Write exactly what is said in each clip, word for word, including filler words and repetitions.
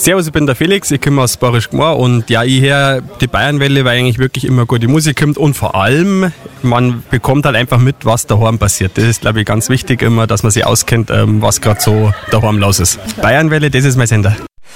Servus, ich bin der Felix, ich komme aus Barisch Gmor und ja, ich höre die Bayernwelle, weil eigentlich wirklich immer gute Musik kommt und vor allem, man bekommt halt einfach mit, was daheim passiert. Das ist, glaube ich, ganz wichtig immer, dass man sich auskennt, was gerade so daheim los ist. Bayernwelle, das ist mein Sender.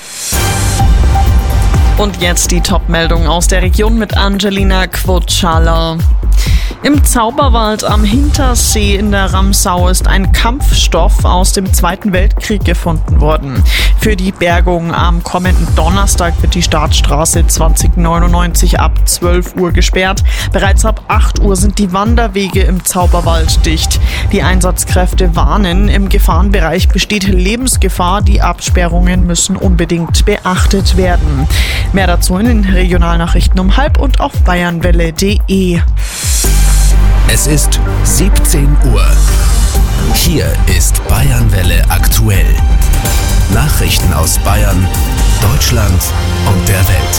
Und jetzt die Top-Meldung aus der Region mit Angelina Quotschala. Im Zauberwald am Hintersee in der Ramsau ist ein Kampfstoff aus dem Zweiten Weltkrieg gefunden worden. Für die Bergung am kommenden Donnerstag wird die Startstraße zwanzig neunundneunzig ab zwölf Uhr gesperrt. Bereits ab acht Uhr sind die Wanderwege im Zauberwald dicht. Die Einsatzkräfte warnen, im Gefahrenbereich besteht Lebensgefahr. Die Absperrungen müssen unbedingt beachtet werden. Mehr dazu in den Regionalnachrichten um halb und auf bayernwelle punkt de. Es ist siebzehn Uhr. Hier ist Bayernwelle aktuell. Nachrichten aus Bayern, Deutschland und der Welt.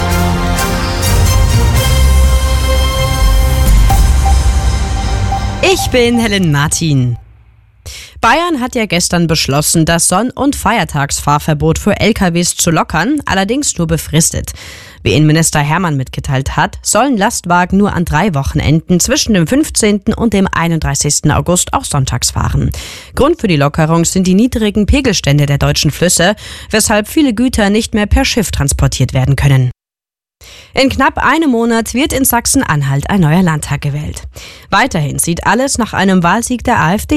Ich bin Helen Martin. Bayern hat ja gestern beschlossen, das Sonn- und Feiertagsfahrverbot für L K Ws zu lockern, allerdings nur befristet. Wie Innenminister Hermann mitgeteilt hat, sollen Lastwagen nur an drei Wochenenden zwischen dem fünfzehnten und dem einunddreißigsten August auch sonntags fahren. Grund für die Lockerung sind die niedrigen Pegelstände der deutschen Flüsse, weshalb viele Güter nicht mehr per Schiff transportiert werden können. In knapp einem Monat wird in Sachsen-Anhalt ein neuer Landtag gewählt. Weiterhin sieht alles nach einem Wahlsieg der AfD